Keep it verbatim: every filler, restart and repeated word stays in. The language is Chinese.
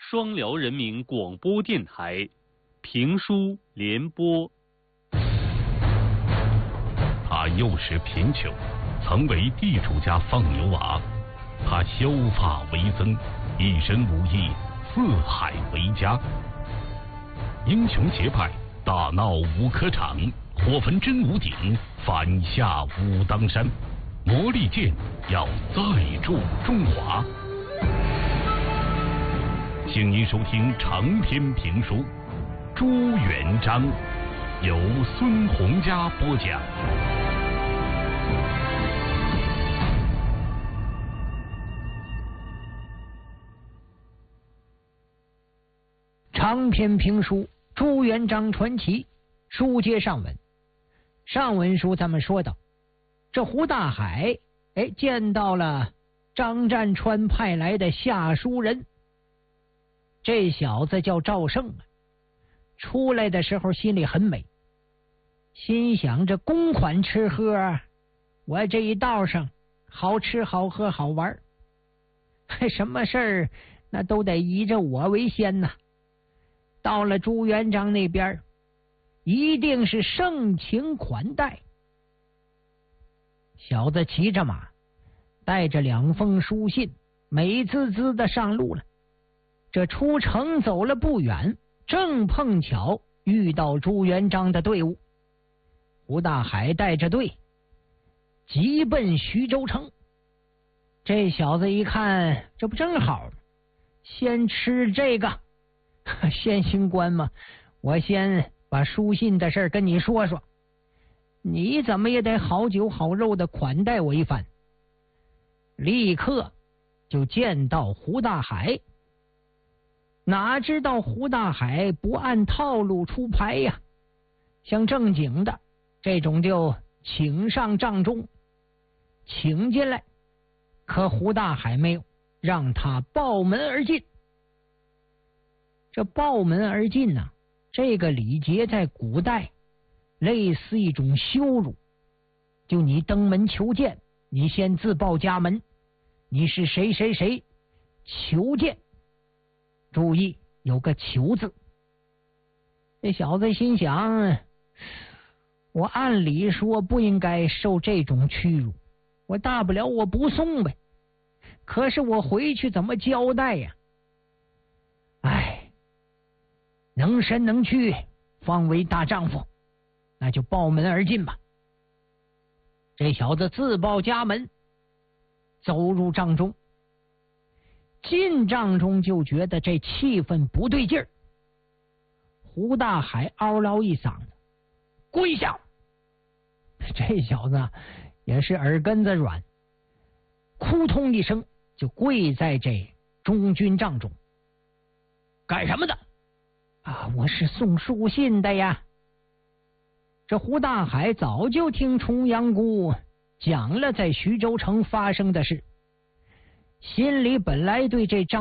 双辽人民广播电台评书联播。 他幼时贫穷，曾为地主家放牛娃。他削发为僧，一身武艺，四海为家。英雄结拜，大闹五科场，火焚真武鼎，反下武当山。魔力剑要再铸中华。请您收听长篇评书《朱元璋》，由孙洪嘉播讲。 长篇评书《朱元璋传奇》，书接上文。上文书咱们说到，这胡大海哎见到了张占川派来的下书人。这小子叫赵胜啊，出来的时候心里很美，心想着公款吃喝，我这一道上好吃好喝好玩，什么事儿那都得依着我为先呐。到了朱元璋那边，一定是盛情款待。小子骑着马，带着两封书信，美滋滋的上路了。这出城走了不远，正碰巧遇到朱元璋的队伍。胡大海带着队急奔徐州城。这小子一看，这不正好，先吃这个，先行官嘛，我先把书信的事跟你说说，你怎么也得好酒好肉的款待我一番。立刻就见到胡大海。哪知道胡大海不按套路出牌呀，像正经的这种就请上帐中，请进来。可胡大海没有，让他抱门而进。这抱门而进呢、啊，这个礼节在古代类似一种羞辱。就你登门求见，你先自报家门，你是谁谁谁，求见。注意有个求字。这小子心想，我按理说不应该受这种屈辱，我大不了我不送呗，可是我回去怎么交代呀？哎，能伸能屈，方为大丈夫，那就抱门而进吧。这小子自报家门，走入帐中。进帐中就觉得这气氛不对劲儿。胡大海嗷唠一嗓子，跪下！这小子也是耳根子软，扑通一声就跪在这中军帐中。干什么的？啊，我是送书信的呀。这胡大海早就听重阳姑讲了在徐州城发生的事，心里本来对这张